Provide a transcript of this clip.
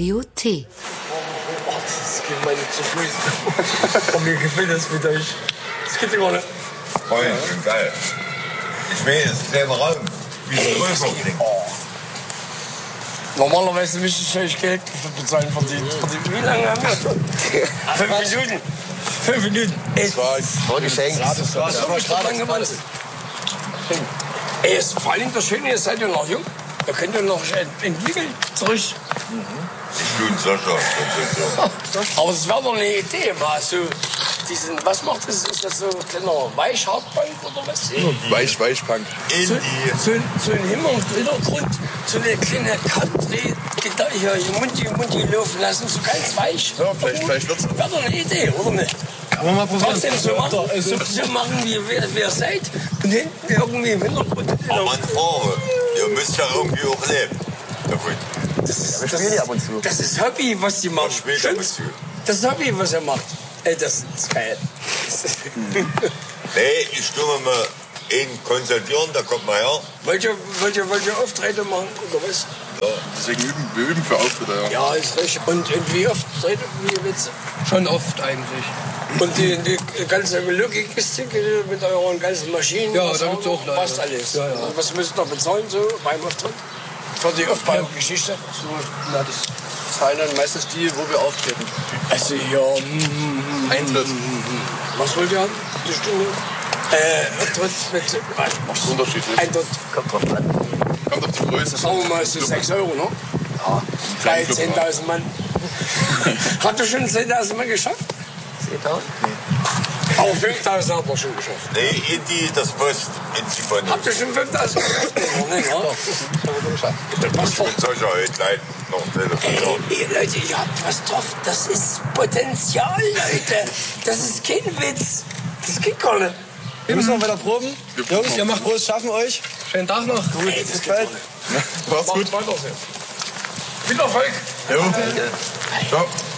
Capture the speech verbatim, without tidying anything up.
Radio T. Oh, das geht mir nicht zu Fuß. Und mir gefällt das mit euch. Das geht gar nicht. Freund, ja. Geil. Ich will jetzt kleiner Raum. Wie viel größer klingt. Oh. Normalerweise müsste ich euch Geld bezahlen für die, für die. Wie lange haben wir? Fünf Minuten. Fünf Minuten. Das war, war geschenkt. Das war gerade gemacht. Ey, ist vor allem das Schöne, ihr seid ja noch jung. Da könnt ihr noch entwickeln, zurück. Mhm. Ich bin Sascha. Aber es wäre doch eine Idee, mal so diesen, was macht das? Ist das so ein kleiner Weichhartpunk oder was? Weich, Weichpunk. So, so, so ein Hintergrund, so eine kleine Country, hier Mundi, Mundi laufen lassen, so ganz weich. Ja, vielleicht, vielleicht wird's. Wäre doch eine Idee, oder nicht? Kann man mal probieren. Trotzdem so machen, so, so machen wie wer, wer seid und hinten irgendwie im Hintergrund. Aber man vorne, ihr müsst ja irgendwie auch leben. Ja, gut. Das ist, Wir das, spielen ja ab und zu. das ist Hobby, was die machen. Man spielt ab und zu. Das ist Hobby, was er macht. Ey, das ist geil. Nee, ich tue mir mal einen konsultieren, da kommt mal her. Wollt ihr, wollt ihr, wollt ihr Auftritte machen oder was? Ja. Deswegen üben wir üben für Auftritte, ja. Ja, ist richtig. Und, und wie oft Auftritte, wie Witze? Schon oft eigentlich. Und die, die ganze Logistik mit euren ganzen Maschinen? Ja, was da gibt's auch leider. passt alles. Ja, ja. Und was müsst ihr bezahlen so beim Auftritt? Für die Aufbaugeschichte? So, na, das zahlen dann meistens die, wo wir auftreten. Also hier, mm, Eintritt. was wollt ihr haben? Die Stunde? Äh, Auftritt mit Das ist unterschiedlich. Eintritt. Kommt drauf an. Kommt auf die Größe. Sagen wir mal, so sechs Euro, ne? Ja. Bei zehntausend Mann. Habt ihr schon zehntausend Mann geschafft? zehntausend? Nee. Auch fünftausend habt ihr schon geschafft. Nee, in die, das Post, in die von. Habt ihr schon fünftausend geschafft? Nee, ja. Das passt doch. Ich bin Sascha, heute leid noch telefonieren. Ey, ey, Leute, ihr habt was drauf. Das ist Potenzial, Leute. Das ist kein Witz. Das geht gar nicht. Wir müssen noch weiter proben. Jungs, ihr macht groß schaffen euch. Schönen Tag noch. Gut, Ey, das bis geht bald. gar nicht. Mach's gut. Macht weiter so. Viel Erfolg. Jo. Ciao.